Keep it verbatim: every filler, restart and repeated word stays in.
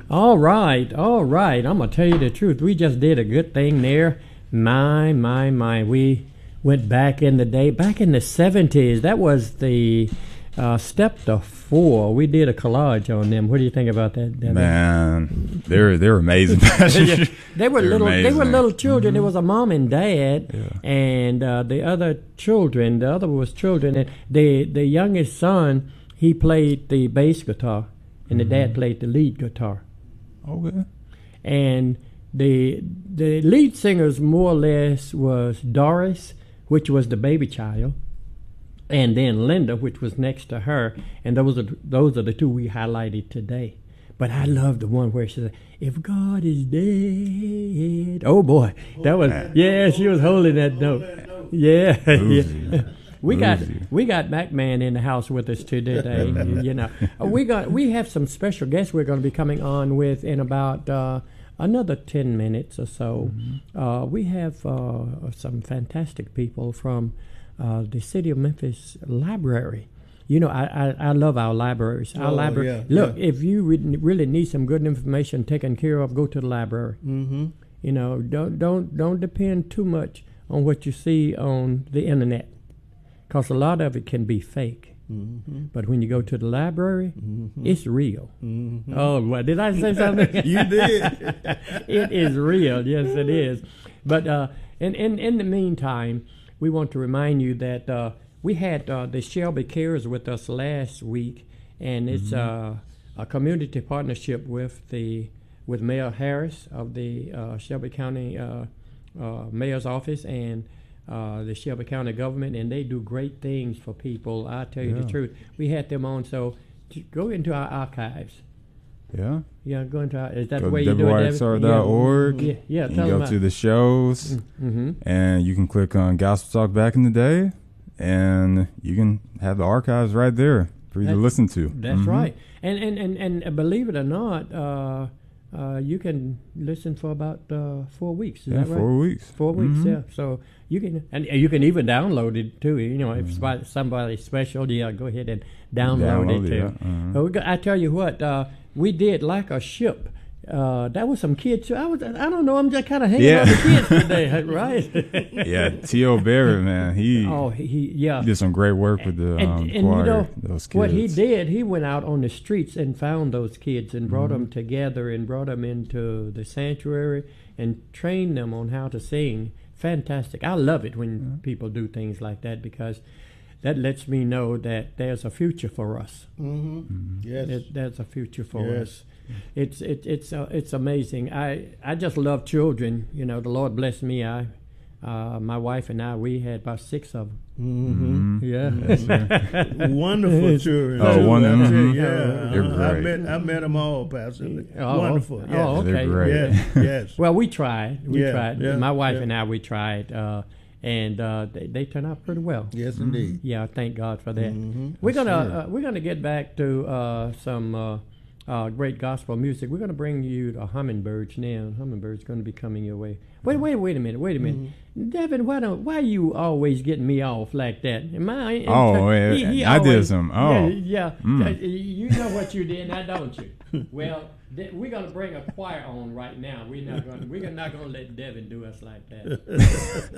All right, all right. I'm gonna tell you the truth. We just did a good thing there. My, my, my. We went back in the day, back in the seventies. That was the uh, step to four. We did a collage on them. What do you think about that, Devin? Man, they're they're amazing. Yeah, they were They're little. They were amazing. little children. Mm-hmm. There was a mom and dad, Yeah. and uh, the other children. The other was children, and the the youngest son, he played the bass guitar, and the dad played the lead guitar. Okay. And the the lead singers more or less was Doris, which was the baby child, and then Linda, which was next to her, and those are those are the two we highlighted today. But I love the one where she said, "If God is dead." Oh boy, that was yeah. She was holding that note. Yeah, yeah. We got Bluesy. we got MacMan in the house with us today. You know, Uh, we got we have some special guests we're going to be coming on with in about uh, another ten minutes or so. Uh, we have uh, some fantastic people from uh, the City of Memphis Library. You know, I, I, I love our libraries. Our Oh, library. yeah, Look, yeah. if you re- really need some good information taken care of, go to the library. Mm-hmm. You know, don't don't don't depend too much on what you see on the internet, because a lot of it can be fake. Mm-hmm. But when you go to the library, Mm-hmm. it's real. Mm-hmm. Oh, what did I say something? You did. It is real. Yes, it is. But uh, in, in in the meantime, we want to remind you that uh, we had uh, the Shelby Cares with us last week, and it's uh, a community partnership with the with Mayor Harris of the uh, Shelby County uh, uh, Mayor's Office and uh, the Shelby County government, and they do great things for people. I tell you Yeah. the truth. We had them on, so t- go into our archives. Yeah. Yeah, go into our. Is that Go the way to you do it, W Y X R dot org. Yeah, yeah. You Tell can them go to the shows, Mm-hmm. and you can click on Gospel Talk Back in the Day, and you can have the archives right there for you to That's- listen to. That's Mhm. right. And and, and and uh, believe it or not, uh, uh, you can listen for about uh, four weeks. Is Yeah, that right? four weeks. Four weeks, Mhm. yeah. So you can, and you can even download it too. You know, if somebody, somebody's special, yeah, go ahead and download, Download it it, too. yeah. Mhm. But we got, I tell you what, uh, we did like a ship. Uh, that was some kids. I was, I don't know. I'm just kind of hanging Yeah. on the kids today, right? Yeah, T O Barrett, man, he, Oh, he, he yeah. he did some great work with the And, um, and you choir. know those kids. what he did? He went out on the streets and found those kids and brought Mm-hmm. them together and brought them into the sanctuary and trained them on how to sing. Fantastic! I love it when people do things like that, because that lets me know that there's a future for us. Mm-hmm. Yes. There- There's a future for Yes. us. It's it, it's uh, it's amazing. I I just love children. You know, the Lord bless me. I uh, my wife and I, we had about six of them. Mm-hmm. Yeah. Wonderful children. Oh, too. one- I tell you, mhm. Yeah, They're I great. met I met them all, Pastor. Oh, Wonderful. oh, Yes. okay. They're great. Yes. Yes. Well, we tried. We Yeah, tried. yeah, My wife yeah. and I, we tried, uh, and uh, they, they turned out pretty well. Yes, indeed. Yeah, thank God for that. Mhm. We're gonna Sure. uh, we're gonna get back to uh, some uh, uh, great gospel music. We're gonna bring you the Hummingbirds now. Hummingbirds going to be coming your way. Wait, wait, wait a minute. Wait a minute, Mm-hmm. Devin. Why don't why you always getting me off like that? Am I? am Oh, I- yeah, I did some- oh. yeah. yeah. Mm. Uh, You know what you did, now don't you? Well, th- we're gonna bring a choir on right now. We're not gonna we're not gonna let Devin do us like that.